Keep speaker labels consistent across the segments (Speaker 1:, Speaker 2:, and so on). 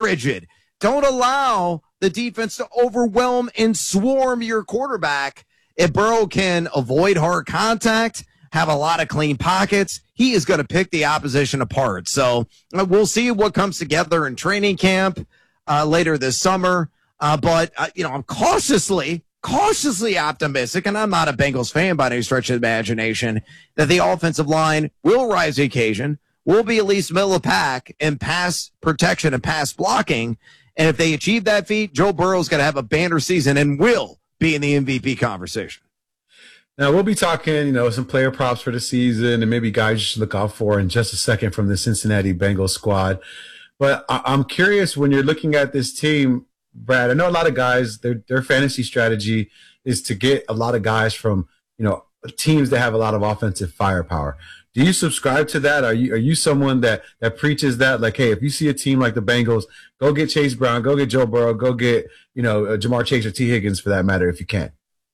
Speaker 1: rigid. Don't allow the defense to overwhelm and swarm your quarterback. If Burrow can avoid hard contact, have a lot of clean pockets, he is going to pick the opposition apart. So we'll see what comes together in training camp later this summer. But I'm cautiously optimistic, and I'm not a Bengals fan by any stretch of the imagination, that the offensive line will rise to the occasion, will be at least middle of the pack in pass protection and pass blocking. And if they achieve that feat, Joe Burrow's going to have a banner season and will be in the MVP conversation.
Speaker 2: Now, we'll be talking, some player props for the season and maybe guys you should look out for in just a second from the Cincinnati Bengals squad. But I'm curious, when you're looking at this team, Brad, I know a lot of guys, their fantasy strategy is to get a lot of guys from, teams that have a lot of offensive firepower. Do you subscribe to that? Are you someone that preaches that? Like, hey, if you see a team like the Bengals, go get Chase Brown, go get Joe Burrow, go get, Jamar Chase or T. Higgins for that matter, if you can.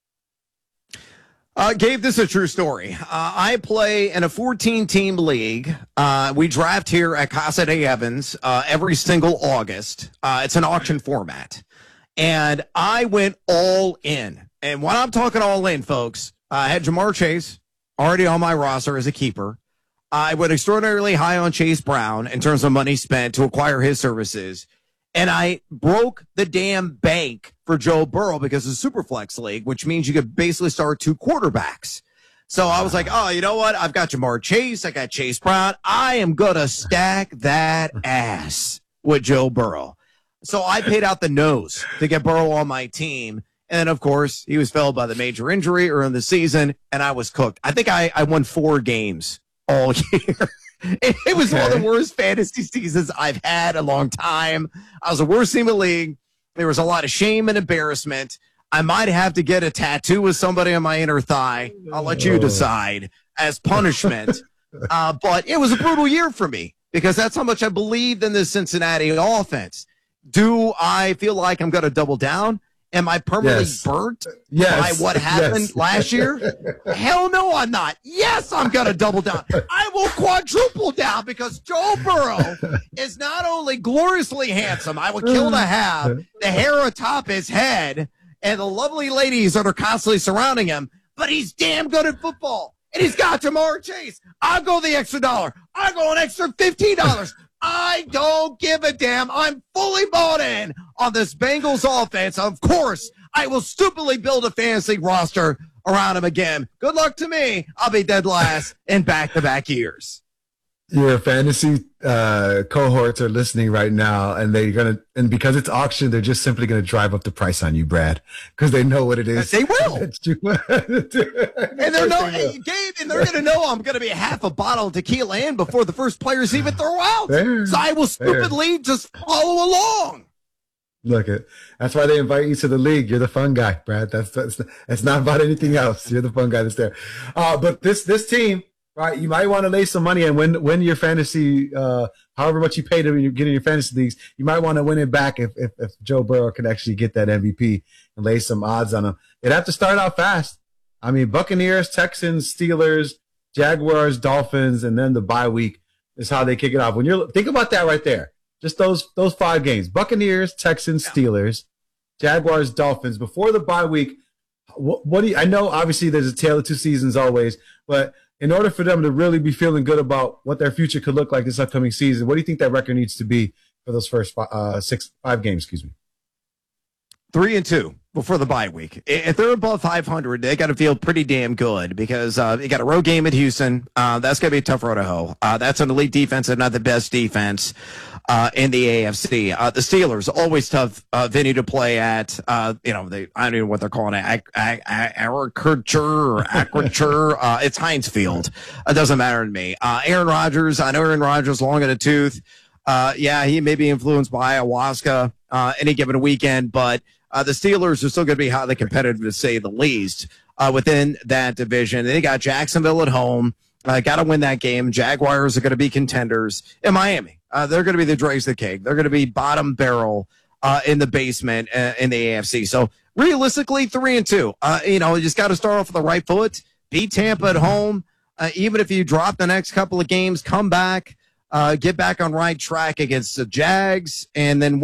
Speaker 1: Gabe, this is a true story. I play in a 14-team league. We draft here at Casa de Evans every single August. It's an auction format. And I went all in. And when I'm talking all in, folks, I had Jamar Chase already on my roster as a keeper. I went extraordinarily high on Chase Brown in terms of money spent to acquire his services. And I broke the damn bank for Joe Burrow because of Superflex League, which means you could basically start two quarterbacks. So I was like, oh, you know what? I've got Jamar Chase. I got Chase Brown. I am going to stack that ass with Joe Burrow. So I paid out the nose to get Burrow on my team. And, of course, he was felled by the major injury early in the season, and I was cooked. I think I won 4 games all year. It was one of the worst fantasy seasons I've had in a long time. I was the worst team in the league. There was a lot of shame and embarrassment. I might have to get a tattoo with somebody on my inner thigh. I'll let you decide as punishment. But it was a brutal year for me because that's how much I believed in this Cincinnati offense. Do I feel like I'm going to double down? Am I permanently burnt by what happened last year? Hell no, I'm not. Yes, I'm going to double down. I will quadruple down because Joe Burrow is not only gloriously handsome, I would kill to have the hair atop his head and the lovely ladies that are constantly surrounding him, but he's damn good at football. And he's got Jamar Chase. I'll go the extra $1. I'll go an extra $15. I don't give a damn. I'm fully bought in on this Bengals offense. Of course, I will stupidly build a fantasy roster around him again. Good luck to me. I'll be dead last in back-to-back years.
Speaker 2: Your fantasy cohorts are listening right now, and and because it's auction, they're just simply gonna drive up the price on you, Brad, because they know what it is.
Speaker 1: They will. And they're gonna know I'm gonna be half a bottle of tequila in before the first players even throw out. So I will stupidly just follow along.
Speaker 2: That's why they invite you to the league. You're the fun guy, Brad. That's not about anything else. You're the fun guy that's there. But this team. Right, you might want to lay some money and win your fantasy, however much you pay to when you get in your fantasy leagues. You might want to win it back if Joe Burrow can actually get that MVP and lay some odds on him. It'd have to start out fast. I mean, Buccaneers, Texans, Steelers, Jaguars, Dolphins, and then the bye week is how they kick it off. Think about that right there, just those 5 games: Buccaneers, Texans, Steelers, Jaguars, Dolphins. Before the bye week, what do you? I know obviously there's a tale of 2 seasons always, but in order for them to really be feeling good about what their future could look like this upcoming season, what do you think that record needs to be for those first 5 games? Excuse me.
Speaker 1: 3-2 before the bye week. If they're above 500, they got to feel pretty damn good because you got a road game at Houston. That's going to be a tough road to hoe. That's an elite defense and not the best defense in the AFC. The Steelers, always tough venue to play at. I don't know what they're calling it, Acroture. It's Heinz Field. It doesn't matter to me. Aaron Rodgers, I know Aaron Rodgers long in the tooth. He may be influenced by ayahuasca any given weekend, but the Steelers are still going to be highly competitive, to say the least, within that division. They got Jacksonville at home. Got to win that game. Jaguars are going to be contenders. In Miami, they're going to be the dregs of the cake. They're going to be bottom barrel in the basement in the AFC. So realistically, 3-2. You just got to start off with the right foot. Beat Tampa at home. Even if you drop the next couple of games, come back, get back on right track against the Jags, and then